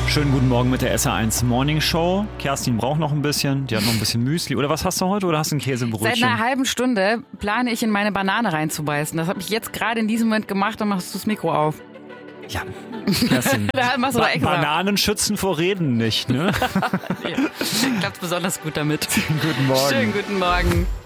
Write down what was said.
Schönen guten Morgen mit der SR1 Morning Show. Kerstin braucht noch ein bisschen. Die hat noch ein bisschen Müsli. Oder was hast du heute? Oder hast du ein Käsebrötchen? Seit einer halben Stunde plane ich in meine Banane reinzubeißen. Das habe ich jetzt gerade in diesem Moment gemacht. Dann machst du das Mikro auf. Ja, Kerstin. Da machst du extra. Bananen schützen vor Reden nicht, ne? Ja. Klappt besonders gut damit. Guten Morgen. Schönen guten Morgen.